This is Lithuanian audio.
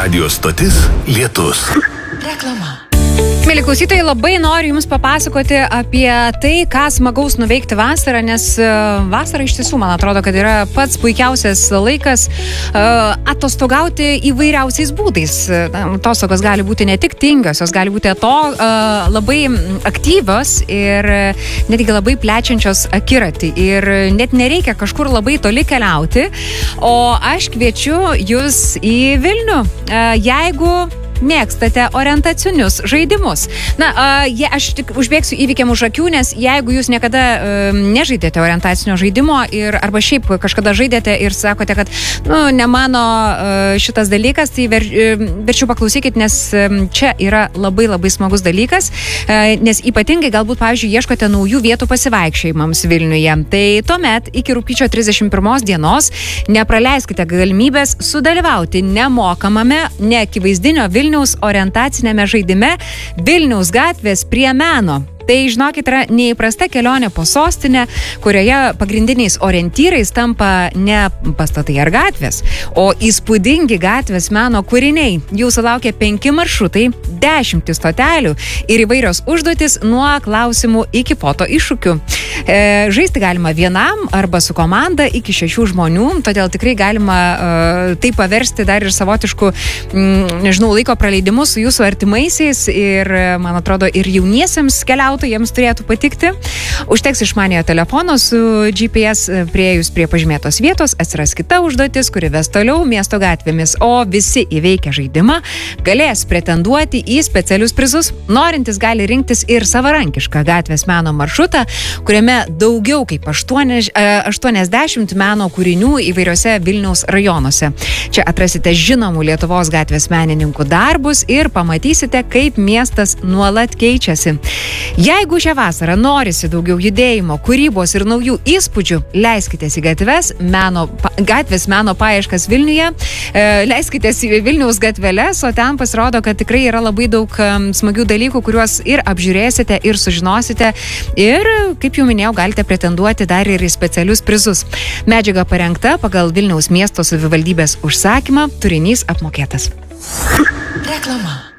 Radio stotis Lietus. Reklama. Mėly klausytojai, labai noriu Jums papasakoti apie tai, ką smagaus nuveikti vasarą, nes vasara iš tiesų, man atrodo, kad yra pats puikiausias laikas atostogauti įvairiausiais būdais. Atostogos gali būti ne tik tingios, jos gali būti labai aktyvios ir netgi labai plečiančios akiratį. Ir net nereikia kažkur labai toli keliauti, o aš kviečiu Jūs į Vilnių. Jeigu mėgstate orientacinius žaidimus. Aš tik užbėgsiu įvykiam už akių, nes jeigu jūs niekada nežaidėte orientacinio žaidimo arba šiaip kažkada žaidėte ir sakote, kad ne mano šitas dalykas, tai verčiau paklausykit, nes čia yra labai labai smagus dalykas, nes ypatingai galbūt, pavyzdžiui, ieškote naujų vietų pasivaikščiojimams Vilniuje. Tai tuomet iki rugpjūčio 31 dienos nepraleiskite galimybės sudalyvauti nemokamame, neakivaizdinio Vilniaus orientacinėme žaidime Vilniaus gatvės prie meno. Tai, žinokit, yra neįprasta kelionė po sostinę, kurioje pagrindiniais orientyrais tampa ne pastatai ar gatvės, o įspūdingi gatvės meno kūriniai. Jūsų laukia 5 maršrutai, 10 stotelių ir įvairios užduotis nuo klausimų iki foto iššūkių. Žaisti galima vienam arba su komanda iki 6 žmonių, todėl tikrai galima tai paversti dar ir savotišku, laiko praleidimu su jūsų artimaisiais ir, man atrodo, ir jauniesiems keliautojams turėtų patikti. Užteks išmaniojo telefono su GPS, priėjus prie pažymėtos vietos atsiras kita užduotis, kuri ves toliau miesto gatvėmis, o visi įveikę žaidimą galės pretenduoti į specialius prizus. Norintis gali rinktis ir savarankišką gatvės meno maršrutą, kuriame daugiau kaip 80 meno kūrinių įvairiose Vilniaus rajonuose. Čia atrasite žinomų Lietuvos gatvės menininkų darbus ir pamatysite, kaip miestas nuolat keičiasi. Jeigu šią vasarą norisi daugiau judėjimo, kūrybos ir naujų įspūdžių, leiskitės į gatvės meno paieškas Vilniuje, leiskitės į Vilniaus gatveles, o ten pasirodo, kad tikrai yra labai daug smagių dalykų, kuriuos ir apžiūrėsite, ir sužinosite, ir, kaip jau minėjau, galite pretenduoti dar ir į specialius prizus. Medžiaga parengta pagal Vilniaus miesto savivaldybės užsakymą, turinys apmokėtas. Reklama.